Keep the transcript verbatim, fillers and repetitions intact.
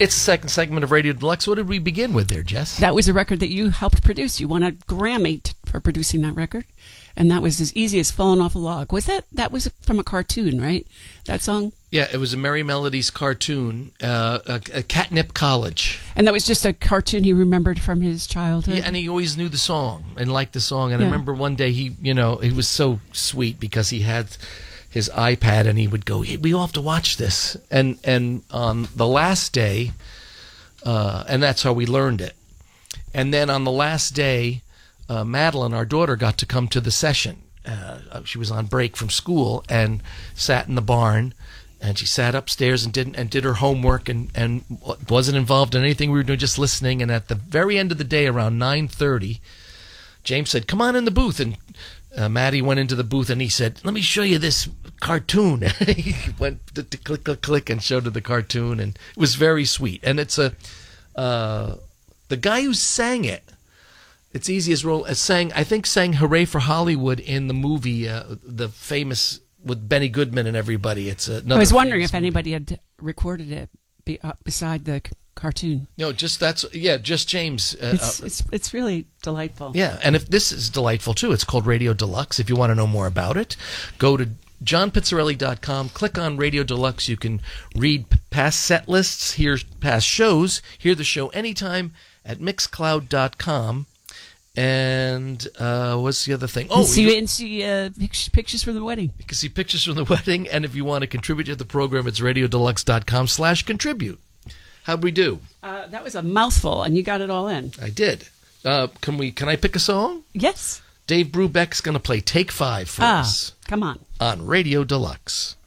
It's the second segment of Radio Deluxe. What did we begin with there, Jess? That was a record that you helped produce. You won a Grammy t- for producing that record. And that was as easy as falling off a log. Was that, that was from a cartoon, right? That song? Yeah, it was a Merry Melodies cartoon, uh, a, a Catnip College. And that was just a cartoon he remembered from his childhood? Yeah, and he always knew the song and liked the song. And Yeah. I remember one day he, you know, he was so sweet because he had his iPad and he would go, hey, we all have to watch this. And, and on the last day, uh, and that's how we learned it. And then on the last day, uh, Madeline, our daughter, got to come to the session. Uh, she was on break from school and sat in the barn. And she sat upstairs and did and did her homework and, and wasn't involved in anything we were doing, just listening. And at the very end of the day, around nine thirty, James said, "Come on in the booth." And uh, Maddie went into the booth and he said, "Let me show you this cartoon." He went to, to click, click, click, and showed her the cartoon, and it was very sweet. And it's a uh, the guy who sang it. It's easy as roll as sang. I think sang "Hooray for Hollywood" in the movie, uh, the famous. With Benny Goodman and everybody. It's another. I was wondering if movie. anybody had recorded it be, uh, beside the c- cartoon. No, just that's yeah, just James. Uh, It's, uh, it's it's really delightful. yeah, and if this is delightful too, it's called Radio Deluxe. If you want to know more about it, go to john pizzarelli dot com. Click on Radio Deluxe. You can read p- past set lists, hear past shows, hear the show anytime at mixcloud dot com. And uh, what's the other thing? Oh, and see, you, and see uh, pic- pictures from the wedding. you can see pictures from the wedding. And if you want to contribute to the program, it's radio deluxe dot com slash contribute. How'd we do? Uh, that was a mouthful, and you got it all in. I did. Uh, can we? Can I pick a song? Yes. Dave Brubeck's going to play Take Five for Ah, us come on. on Radio Deluxe.